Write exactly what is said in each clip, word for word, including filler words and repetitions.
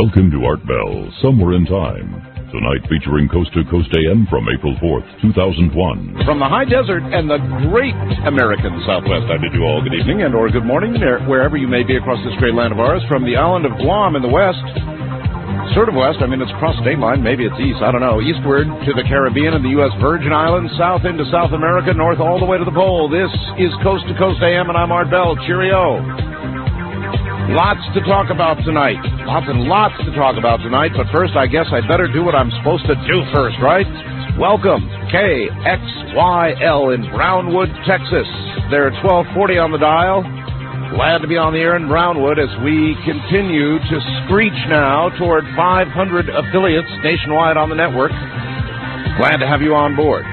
Welcome to Art Bell, Somewhere in Time. Tonight featuring Coast to Coast A M from April fourth, two thousand one. From the high desert and the great American Southwest, I bid you all good evening and or good morning, wherever you may be across this great land of ours. From the island of Guam in the west, sort of west, I mean it's across state line, maybe it's east, I don't know, eastward to the Caribbean and the U S Virgin Islands, south into South America, north all the way to the pole. This is Coast to Coast A M and I'm Art Bell. Cheerio. Lots to talk about tonight. Lots and lots to talk about tonight. But first, I guess I'd better do what I'm supposed to do first, right? Welcome, K X Y L in Brownwood, Texas. They're twelve forty on the dial. Glad to be on the air in Brownwood as we continue to screech now toward five hundred affiliates nationwide on the network. Glad to have you on board.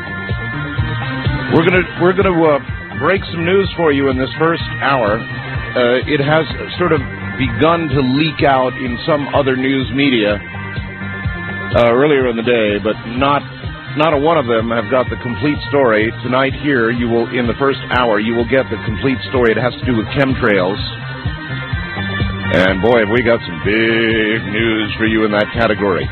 We're gonna we're gonna uh, break some news for you in this first hour. Uh, it has sort of begun to leak out in some other news media uh, earlier in the day, but not not a one of them have got the complete story. Tonight here, you will, in the first hour, you will get the complete story. It has to do with chemtrails. And boy, have we got some big news for you in that category.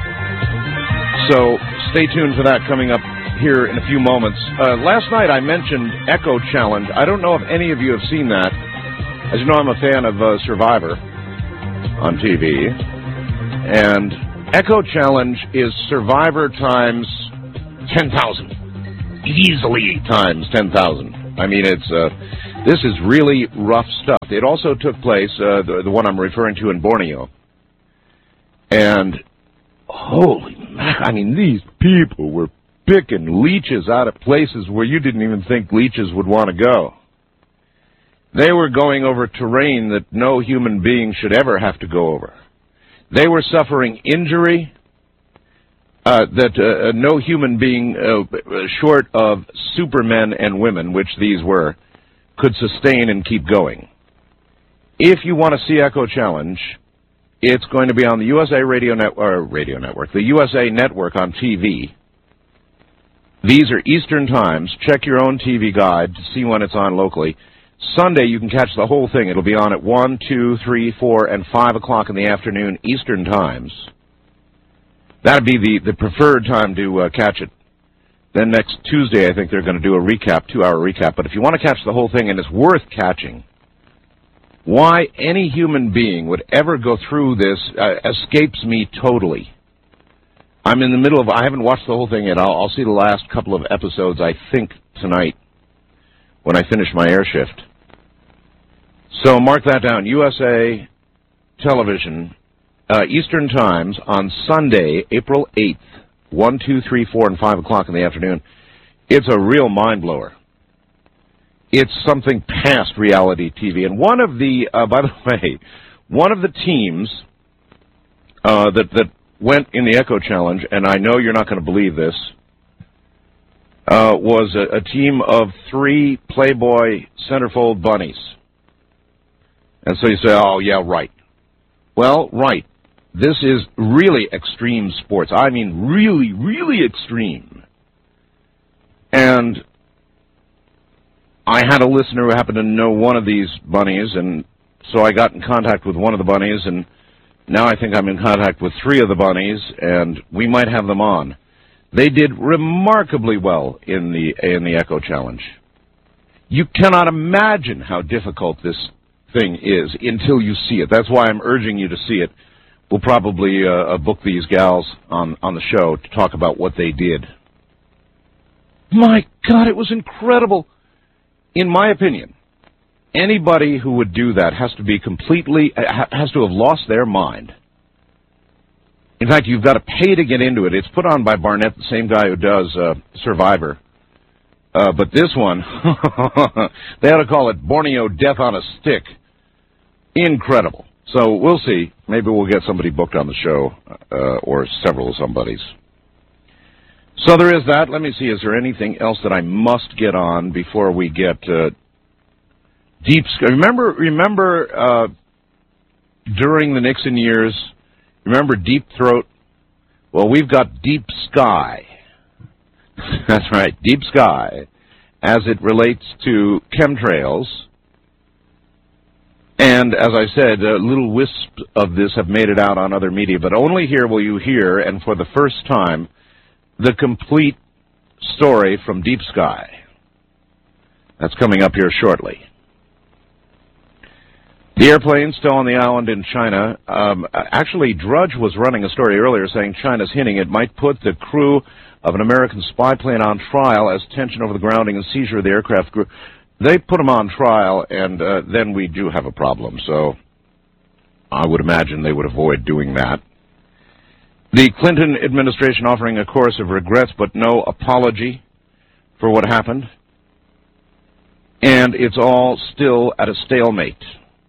So stay tuned for that coming up here in a few moments. Uh, last night I mentioned Echo Challenge. I don't know if any of you have seen that. As you know, I'm a fan of uh, Survivor on T V, and Echo Challenge is Survivor times ten thousand. Easily times ten thousand. I mean, it's uh, this is really rough stuff. It also took place, uh, the, the one I'm referring to in Borneo, and holy mackerel, I mean, these people were picking leeches out of places where you didn't even think leeches would want to go. They were going over terrain that no human being should ever have to go over. They were suffering injury uh, that uh, no human being, uh, short of supermen and women, which these were, could sustain and keep going. If you want to see Echo Challenge, it's going to be on the U S A Radio, Net- or Radio Network, the U S A Network on T V. These are Eastern times. Check your own T V guide to see when it's on locally. Sunday, you can catch the whole thing. It'll be on at one, two, three, four, and five o'clock in the afternoon Eastern times. That'd be the, the preferred time to uh, catch it. Then next Tuesday, I think they're going to do a recap, two-hour recap. But if you want to catch the whole thing, and it's worth catching, why any human being would ever go through this uh, escapes me totally. I'm in the middle of, I haven't watched the whole thing yet. I'll, I'll see the last couple of episodes, I think, tonight when I finish my air shift. So mark that down. U S A Television, uh, Eastern Times, on Sunday, April eighth, one, two, three, four, and five o'clock in the afternoon. It's a real mind-blower. It's something past reality T V. And one of the, uh, by the way, one of the teams uh, that, that went in the Echo Challenge, and I know you're not going to believe this, uh, was a, a team of three Playboy centerfold bunnies. And so you say, oh, yeah, right. Well, right. This is really extreme sports. I mean, really, really extreme. And I had a listener who happened to know one of these bunnies, and so I got in contact with one of the bunnies, and now I think I'm in contact with three of the bunnies, and we might have them on. They did remarkably well in the in the Echo Challenge. You cannot imagine how difficult this thing is until you see it. That's why I'm urging you to see it. We'll probably uh, book these gals on, on the show to talk about what they did. My God, it was incredible. In my opinion, anybody who would do that has to be completely, has to have lost their mind. In fact, you've got to pay to get into it. It's put on by Barnett, the same guy who does uh, Survivor. Uh, but this one, they ought to call it Borneo Death on a Stick. Incredible. So we'll see. Maybe we'll get somebody booked on the show, uh, or several somebodies. So there is that. Let me see. Is there anything else that I must get on before we get uh, deep? Remember, remember uh, during the Nixon years, remember Deep Throat? Well, we've got Deep Sky. That's right, Deep Sky, as it relates to chemtrails. And as I said, uh, little wisps of this have made it out on other media, but only here will you hear, and for the first time, the complete story from Deep Sky. That's coming up here shortly. The airplane still on the island in China. Um, actually, Drudge was running a story earlier saying China's hinting it might put the crew of an American spy plane on trial as tension over the grounding and seizure of the aircraft grew. They put them on trial, and uh, then we do have a problem. So I would imagine they would avoid doing that. The Clinton administration offering a chorus of regrets but no apology for what happened. And it's all still at a stalemate.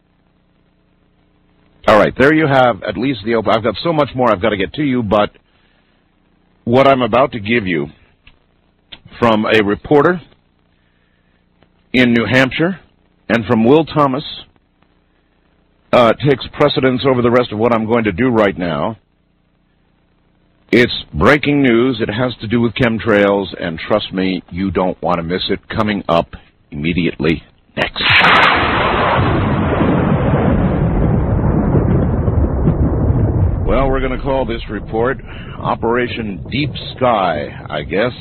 All right, there you have at least the open. I've got so much more I've got to get to you, but what I'm about to give you from a reporter in New Hampshire and from Will Thomas uh, takes precedence over the rest of what I'm going to do right now. It's breaking news. It has to do with chemtrails, and trust me, you don't want to miss it. Coming up immediately next. Well, we're going to call this report Operation Deep Sky, I guess.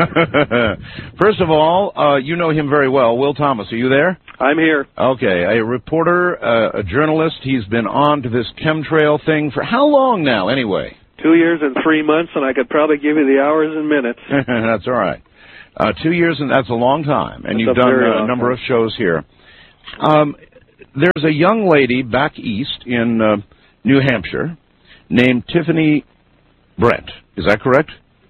First of all, uh, you know him very well. Will Thomas, are you there? I'm here. Okay, a reporter, uh, a journalist. He's been on to this chemtrail thing for how long now, anyway? Two years and three months, and I could probably give you the hours and minutes. That's all right. Uh, two years, and that's a long time. And that's you've done uh, a number time. of shows here. Um, there's a young lady back east in uh, New Hampshire named Tiffany Brent. Is that correct?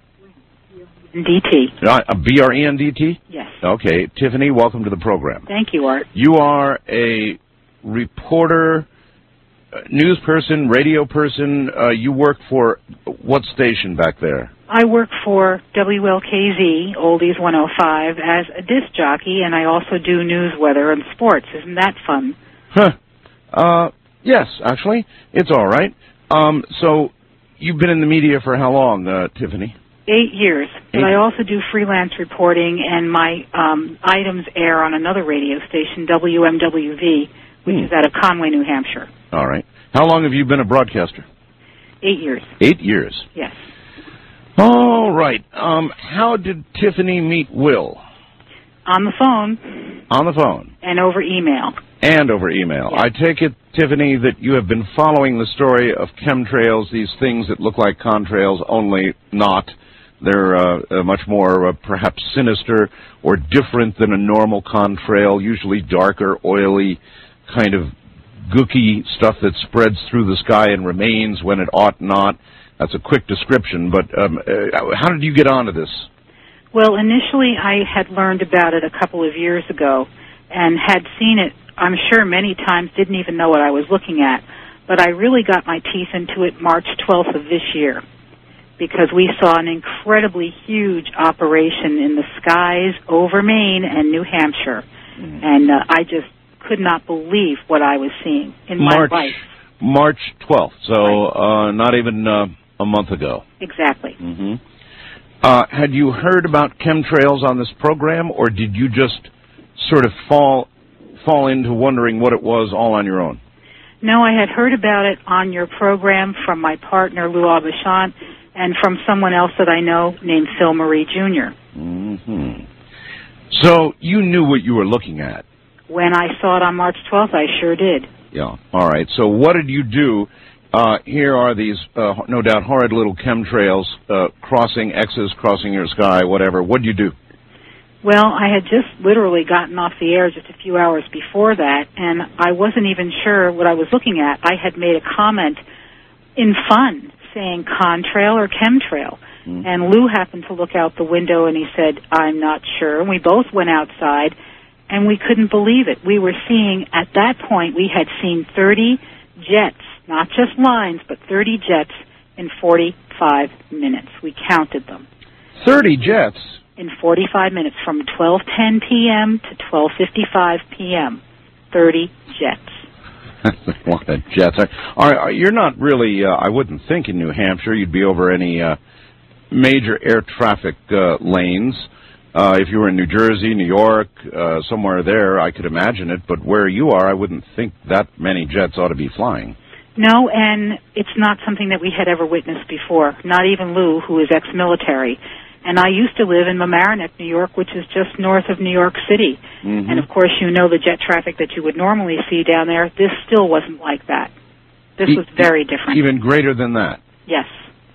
D T. Uh, B R E N D T? Yes. Okay. Tiffany, welcome to the program. Thank you, Art. You are a reporter, news person, radio person. Uh, you work for what station back there? I work for W L K Z, Oldies one oh five, as a disc jockey, and I also do news, weather, and sports. Isn't that fun? Huh. Uh, yes, actually. It's all right. Um, so you've been in the media for how long, uh, Tiffany? Eight years. But Eight. I also do freelance reporting, and my um, items air on another radio station, W M W V, which hmm. is out of Conway, New Hampshire. All right. How long have you been a broadcaster? Eight years. Eight years? Yes. All right. Um, how did Tiffany meet Will? On the phone. On the phone. And over email. And over email. Yes. I take it, Tiffany, that you have been following the story of chemtrails, these things that look like contrails, only not. They're uh, uh, much more uh, perhaps sinister or different than a normal contrail, usually darker, oily, kind of gooky stuff that spreads through the sky and remains when it ought not. That's a quick description, but um, uh, how did you get onto this? Well, initially I had learned about it a couple of years ago and had seen it, I'm sure, many times, didn't even know what I was looking at. But I really got my teeth into it March twelfth of this year because we saw an incredibly huge operation in the skies over Maine and New Hampshire. Mm. And uh, I just could not believe what I was seeing in March, my life. March twelfth, so right. uh, not even uh, a month ago. Exactly. Mm-hmm. Uh, had you heard about chemtrails on this program, or did you just sort of fall fall into wondering what it was all on your own? No, I had heard about it on your program from my partner, Lou Aubuchon, and from someone else that I know named Phil Marie Junior Mm-hmm. So you knew what you were looking at? When I saw it on March twelfth, I sure did. Yeah. All right. So what did you do? Uh, here are these, uh, no doubt, horrid little chemtrails uh, crossing X's, crossing your sky, whatever. What did you do? Well, I had just literally gotten off the air just a few hours before that, and I wasn't even sure what I was looking at. I had made a comment in fun saying contrail or chemtrail. Mm. And Lou happened to look out the window, and he said, I'm not sure. And we both went outside, and we couldn't believe it. We were seeing, at that point, we had seen thirty jets, not just lines, but thirty jets in forty-five minutes. We counted them. thirty jets? In forty-five minutes, from twelve ten p.m. to twelve fifty-five p.m. thirty jets. That's a lot of jets. All right, you're not really, uh, I wouldn't think in New Hampshire you'd be over any uh, major air traffic uh, lanes. Uh, if you were in New Jersey, New York, uh, somewhere there, I could imagine it. But where you are, I wouldn't think that many jets ought to be flying. No, and it's not something that we had ever witnessed before, not even Lou, who is ex-military. And I used to live in Mamaroneck, New York, which is just north of New York City. Mm-hmm. And, of course, you know the jet traffic that you would normally see down there. This still wasn't like that. This e- was very different. Even greater than that? Yes.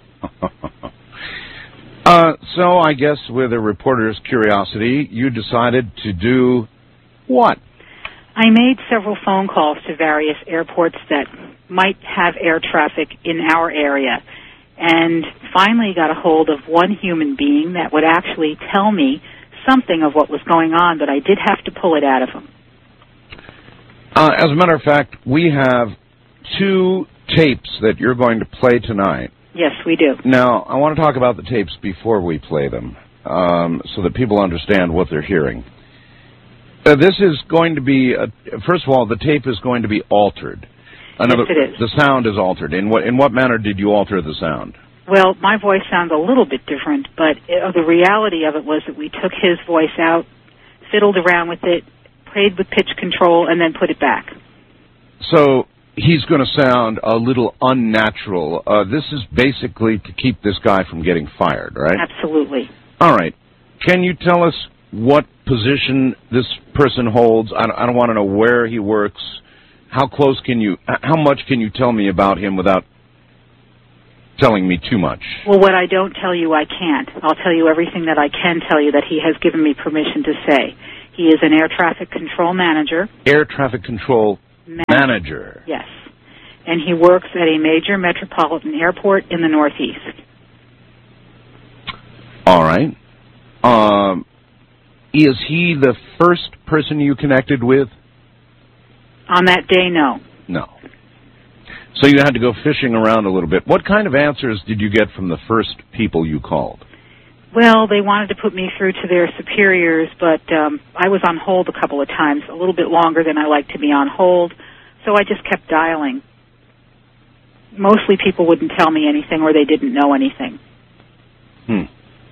uh, so I guess with a reporter's curiosity, you decided to do what? I made several phone calls to various airports that might have air traffic in our area, and finally got a hold of one human being that would actually tell me something of what was going on, but I did have to pull it out of him. Uh, as a matter of fact, we have two tapes that you're going to play tonight. Yes, we do. Now, I want to talk about the tapes before we play them, um, so that people understand what they're hearing. Uh, this is going to be, a, first of all, the tape is going to be altered. Another, yes, it is. The sound is altered. In what in what manner did you alter the sound? Well, my voice sounds a little bit different, but uh, the reality of it was that we took his voice out, fiddled around with it, played with pitch control, and then put it back. So he's going to sound a little unnatural. Uh, this is basically to keep this guy from getting fired, right? Absolutely. All right. Can you tell us what position this person holds? I don't, I don't want to know where he works. How close can you, how much can you tell me about him without telling me too much? Well, what I don't tell you, I can't. I'll tell you everything that I can tell you that he has given me permission to say. He is an air traffic control manager. Air traffic control manager. manager. Yes. And he works at a major metropolitan airport in the Northeast. All right. Um, is he the first person you connected with? On that day, no. No. So you had to go fishing around a little bit. What kind of answers did you get from the first people you called? Well, they wanted to put me through to their superiors, but um, I was on hold a couple of times, a little bit longer than I like to be on hold, so I just kept dialing. Mostly people wouldn't tell me anything or they didn't know anything. Hmm.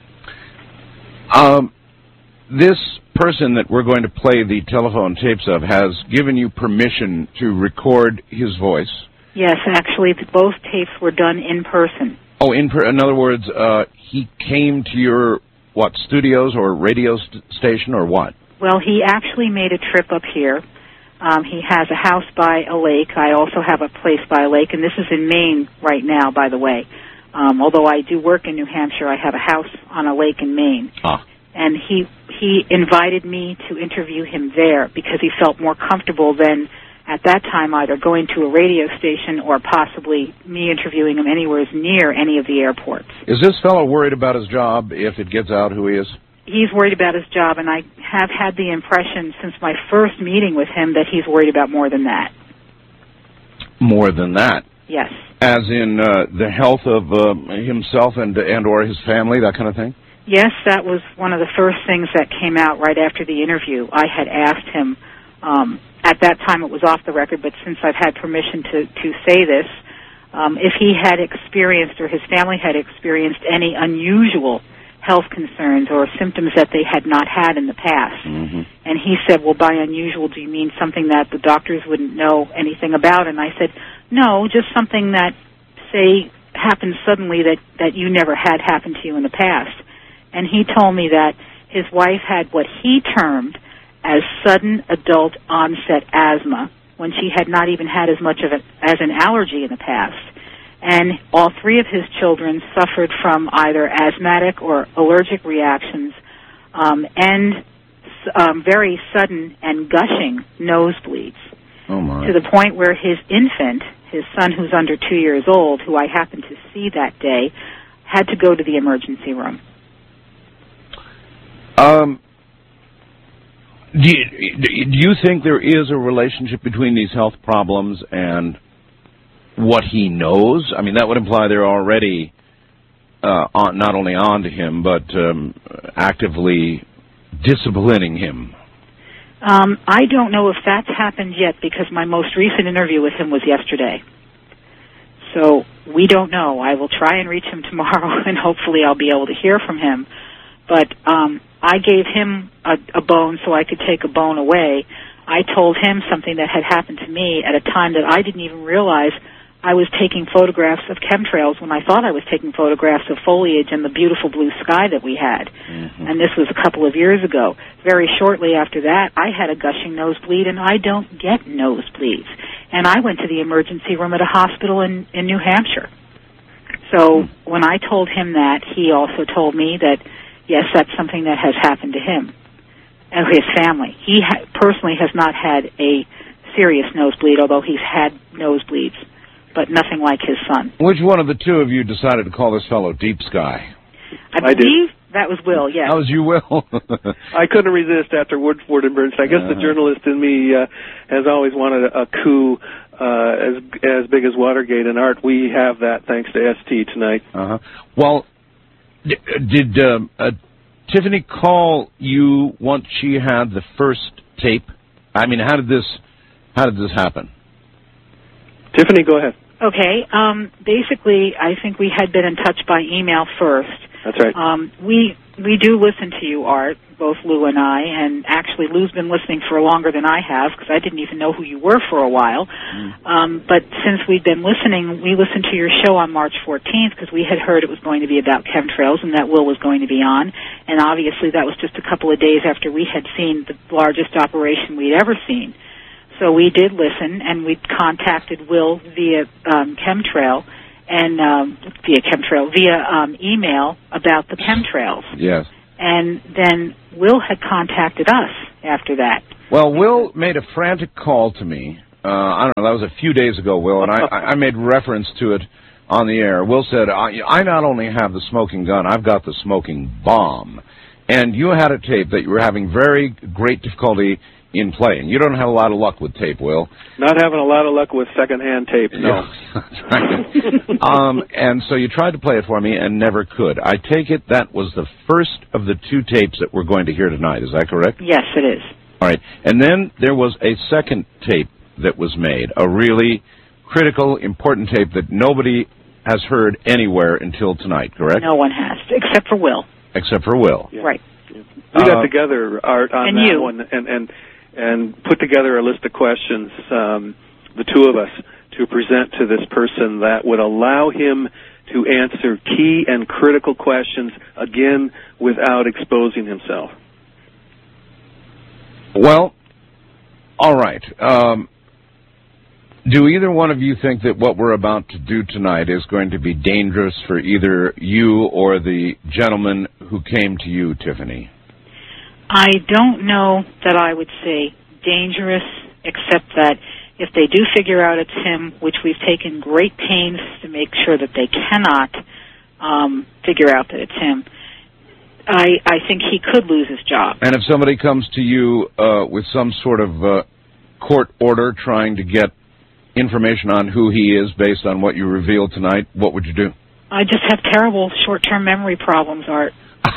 Um, this person that we're going to play the telephone tapes of has given you permission to record his voice? Yes, actually, both tapes were done in person. Oh, in, per- in other words, uh, he came to your, what, studios or radio st- station or what? Well, he actually made a trip up here. Um, he has a house by a lake. I also have a place by a lake, and this is in Maine right now, by the way. Um, although I do work in New Hampshire, I have a house on a lake in Maine. Ah. And he he invited me to interview him there because he felt more comfortable than, at that time, either going to a radio station or possibly me interviewing him anywhere near any of the airports. Is this fellow worried about his job if it gets out who he is? He's worried about his job, and I have had the impression since my first meeting with him that he's worried about more than that. More than that? Yes. As in uh, the health of uh, himself and and or his family, that kind of thing? Yes, that was one of the first things that came out right after the interview. I had asked him, um, at that time it was off the record, but since I've had permission to, to say this, um, if he had experienced or his family had experienced any unusual health concerns or symptoms that they had not had in the past. Mm-hmm. And he said, well, by unusual, do you mean something that the doctors wouldn't know anything about? And I said, no, just something that, say, happened suddenly that, that you never had happen to you in the past. And he told me that his wife had what he termed as sudden adult onset asthma when she had not even had as much of it as an allergy in the past. And all three of his children suffered from either asthmatic or allergic reactions um, and um, very sudden and gushing nosebleeds. Oh my. To the point where his infant, his son who's under two years old, who I happened to see that day, had to go to the emergency room. Um, do you, do you think there is a relationship between these health problems and what he knows? I mean, that would imply they're already uh, on, not only on to him, but um, actively disciplining him. Um, I don't know if that's happened yet because my most recent interview with him was yesterday. So we don't know. I will try and reach him tomorrow, and hopefully I'll be able to hear from him. But um, I gave him a, a bone so I could take a bone away. I told him something that had happened to me at a time that I didn't even realize I was taking photographs of chemtrails when I thought I was taking photographs of foliage and the beautiful blue sky that we had. Mm-hmm. And this was a couple of years ago. Very shortly after that, I had a gushing nosebleed, and I don't get nosebleeds. And I went to the emergency room at a hospital in, in New Hampshire. So mm-hmm. when I told him that, he also told me that, yes, that's something that has happened to him and his family. He ha- personally has not had a serious nosebleed, although he's had nosebleeds, but nothing like his son. Which one of the two of you decided to call this fellow Deep Sky? I, I believe did. That was Will, yes. That was you, Will? I couldn't resist after Woodford and Bernstein. I guess uh-huh. the journalist in me uh, has always wanted a, a coup uh, as as big as Watergate in art. We have that thanks to S T tonight. Uh-huh. Well, d- did um, uh, Tiffany call you once she had the first tape? I mean, how did this how did this happen? Tiffany, go ahead. Okay. Um, basically, I think we had been in touch by email first. That's right. Um, we we do listen to you, Art, both Lou and I, and actually Lou's been listening for longer than I have because I didn't even know who you were for a while. Mm. Um, but since we've been listening, we listened to your show on March fourteenth because we had heard it was going to be about chemtrails and that Will was going to be on. And obviously that was just a couple of days after we had seen the largest operation we'd ever seen. So we did listen, and we contacted Will via um, chemtrail and um, via chemtrail via um, email about the chemtrails. Yes. And then Will had contacted us after that. Well, Will made a frantic call to me. Uh, I don't know. That was a few days ago, Will, and I, I made reference to it on the air. Will said, I, "I not only have the smoking gun, I've got the smoking bomb." And you had a tape that you were having very great difficulty in playing. You don't have a lot of luck with tape, Will. Not having a lot of luck with secondhand tape, no. That's right. um, and so you tried to play it for me and never could. I take it that was the first of the two tapes that we're going to hear tonight. Is that correct? Yes, it is. All right. And then there was a second tape that was made, a really critical, important tape that nobody has heard anywhere until tonight, correct? No one has, except for Will. Except for Will. Yeah. Right. We got uh, together, Art, on and that you. one, and, and and put together a list of questions, um, the two of us, to present to this person that would allow him to answer key and critical questions, again, without exposing himself. Well, all right. Um, do either one of you think that what we're about to do tonight is going to be dangerous for either you or the gentleman who came to you, Tiffany? I don't know that I would say dangerous, except that if they do figure out it's him, which we've taken great pains to make sure that they cannot um, figure out that it's him, I, I think he could lose his job. And if somebody comes to you uh, with some sort of uh, court order trying to get information on who he is based on what you revealed tonight, what would you do? I just have terrible short-term memory problems, Art.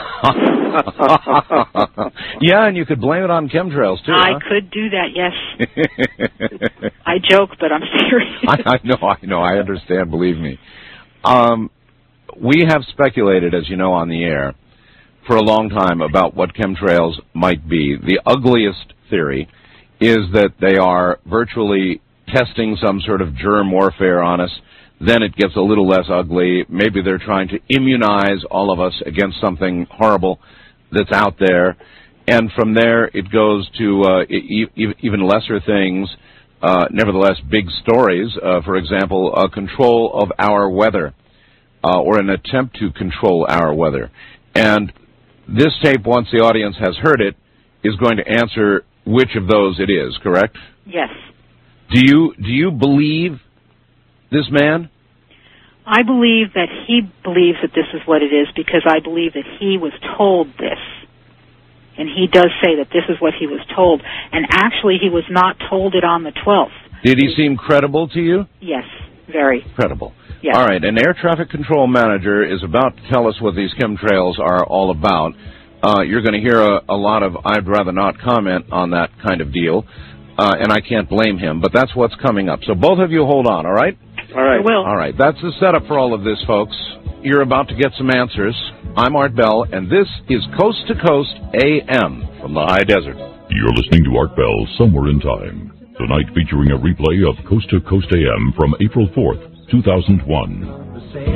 Yeah, and you could blame it on chemtrails, too. I huh? could do that, yes. I joke, but I'm serious. I, I know, I know, I understand, believe me. Um, we have speculated, as you know, on the air for a long time about what chemtrails might be. The ugliest theory is that they are virtually testing some sort of germ warfare on us. Then it gets a little less ugly. Maybe they're trying to immunize all of us against something horrible that's out there. And from there, it goes to uh, e- e- even lesser things, uh, nevertheless big stories. Uh, for example, uh, control of our weather, uh, or an attempt to control our weather. And this tape, once the audience has heard it, is going to answer which of those it is, correct? Yes. Do you do you believe this man? I believe that he believes that this is what it is because I believe that he was told this. And he does say that this is what he was told. And actually, he was not told it on the twelfth. Did he seem credible to you? Yes, very. Credible. Yes. All right, an air traffic control manager is about to tell us what these chemtrails are all about. Uh, you're going to hear a, a lot of I'd rather not comment on that kind of deal, uh, and I can't blame him, but that's what's coming up. So both of you hold on, all right? All right. I will. All right, that's the setup for all of this, folks. You're about to get some answers. I'm Art Bell, and this is Coast to Coast A M from the high desert. You're listening to Art Bell Somewhere in Time. Tonight featuring a replay of Coast to Coast A M from April fourth, two thousand one.